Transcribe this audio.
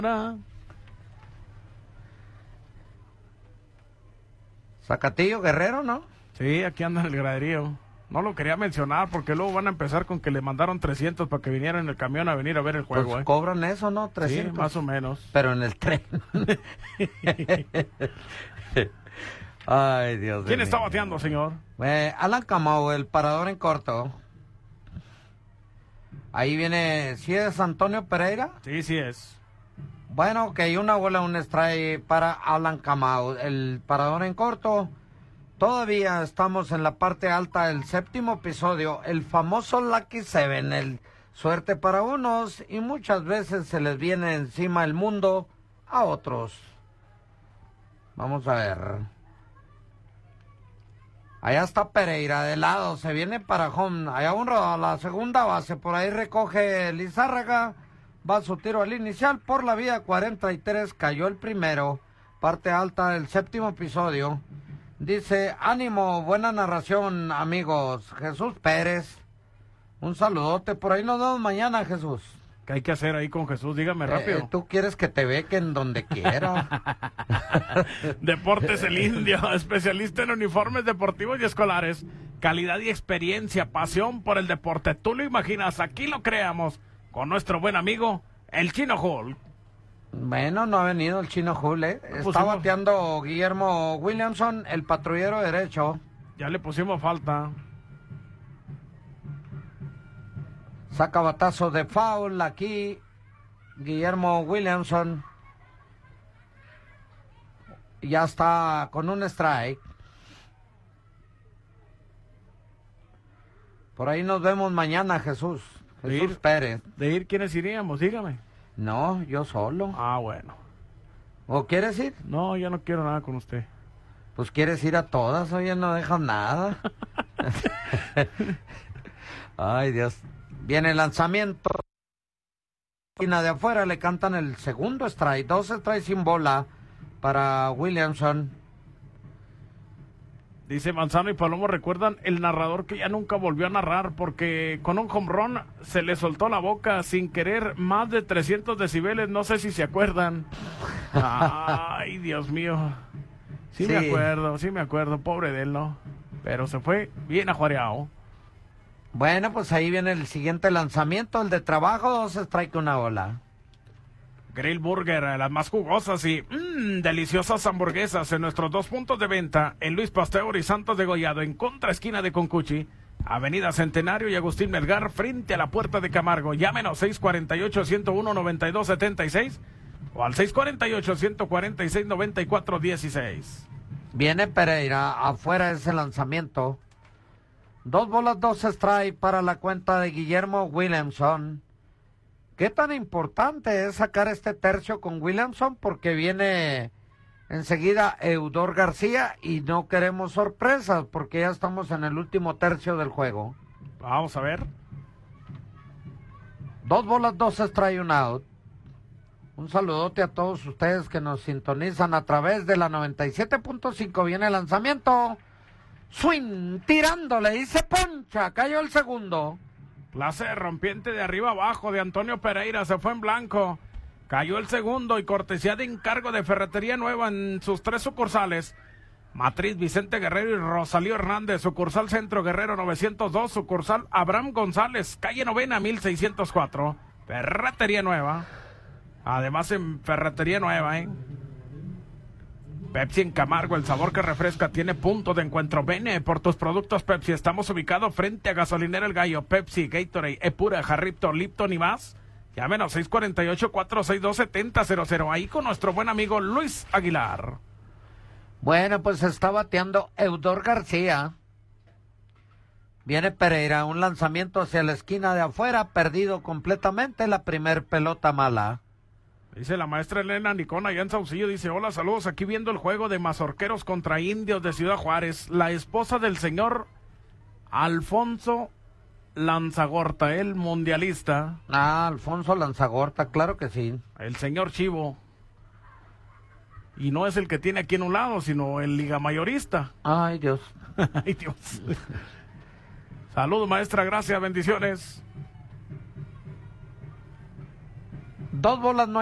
Zacatillo Guerrero, ¿no? Sí, aquí anda en el graderío. No lo quería mencionar porque luego van a empezar con que le mandaron 300 para que viniera en el camión a venir a ver el juego. Pues cobran eso, ¿no? 300. Sí, más o menos. Pero en el tren. Ay, Dios mío. ¿Quién está bateando, señor? Alan Camau, el parador en corto. Ahí viene, ¿sí es Antonio Pereira? Sí, sí es. Bueno, ok, una bola, un strike para Alan Camau, el parador en corto. Todavía estamos en la parte alta del séptimo episodio, el famoso Lucky Seven, el suerte para unos y muchas veces se les viene encima el mundo a otros. Vamos a ver. Allá está Pereira de lado, se viene para home, allá a la segunda base, por ahí recoge Lizárraga, va a su tiro al inicial por la vía 43, cayó el primero, parte alta del séptimo episodio. Dice, ánimo, buena narración, amigos. Jesús Pérez, un saludote, por ahí nos vemos mañana, Jesús. ¿Qué hay que hacer ahí con Jesús? Dígame rápido. Tú quieres que te bequen donde quiera. Deportes El Indio, especialista en uniformes deportivos y escolares. Calidad y experiencia, pasión por el deporte. Tú lo imaginas, aquí lo creamos. Con nuestro buen amigo, el Chino Hulk. Bueno, no ha venido el Chino Hulk, ¿eh? Está bateando Guillermo Williamson, el patrullero derecho. Ya le pusimos falta. Saca batazo de foul aquí Guillermo Williamson. Ya está con un strike. Por ahí nos vemos mañana, Jesús. Jesús Pérez. ¿De ir quiénes iríamos? Dígame. No, yo solo. Ah, bueno. ¿O quieres ir? No, yo no quiero nada con usted. Pues quieres ir a todas, oye, no dejas nada. Ay, Dios. Viene el lanzamiento. De afuera le cantan el segundo strike. 2 strikes sin bola para Williamson. Dice Manzano y Palomo, recuerdan el narrador que ya nunca volvió a narrar porque con un home run se le soltó la boca sin querer más de 300 decibeles, no sé si se acuerdan. Ay, Dios mío. Sí me acuerdo, pobre de él, ¿no? Pero se fue bien ajuareado. Bueno, pues ahí viene el siguiente lanzamiento, el de trabajo, 2 strikes, 1 bola. Grill Burger, las más jugosas y deliciosas hamburguesas en nuestros 2 puntos de venta en Luis Pasteur y Santos de Gollado, en contraesquina de Concuchi, Avenida Centenario y Agustín Melgar, frente a la Puerta de Camargo. Llámenos 648-101-9276 o al 648-146-9416. Viene Pereira, afuera ese lanzamiento. 2 bolas, 2 strikes para la cuenta de Guillermo Williamson. ¿Qué tan importante es sacar este tercio con Williamson? Porque viene enseguida Eudor García y no queremos sorpresas porque ya estamos en el último tercio del juego. Vamos a ver. 2 bolas, 2 strikes, 1 out. Un saludote a todos ustedes que nos sintonizan a través de la 97.5. Viene el lanzamiento. Swing, tirándole y se poncha. Cayó el segundo. Clase rompiente de arriba abajo de Antonio Pereira, se fue en blanco. Cayó el segundo y cortesía de encargo de Ferretería Nueva en sus 3 sucursales. Matriz Vicente Guerrero y Rosalío Hernández, sucursal Centro Guerrero 902, sucursal Abraham González, calle Novena 1604. Ferretería Nueva. Además en Ferretería Nueva, Pepsi en Camargo, el sabor que refresca, tiene punto de encuentro. Ven por tus productos Pepsi. Estamos ubicados frente a Gasolinera El Gallo. Pepsi, Gatorade, Epura, Jarrito, Lipton y más. Llámenos 648-462-7000. Ahí con nuestro buen amigo Luis Aguilar. Bueno, pues está bateando Eudor García. Viene Pereira, un lanzamiento hacia la esquina de afuera, perdido completamente, la primer pelota mala. Dice la maestra Elena Nicón allá en Saucillo, dice, hola, saludos, aquí viendo el juego de Mazorqueros contra Indios de Ciudad Juárez. La esposa del señor Alfonso Lanzagorta, el mundialista. Ah, Alfonso Lanzagorta, claro que sí. El señor Chivo. Y no es el que tiene aquí en un lado, sino el liga mayorista. Ay, Dios. Ay, Dios. Saludos, maestra, gracias, bendiciones. 2 bolas no hay.